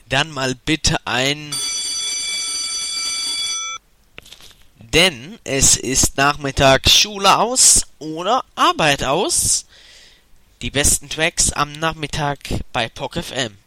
Dann mal bitte ein... Denn es ist Nachmittag, Schule aus oder Arbeit aus. Die besten Tracks am Nachmittag bei POC FM.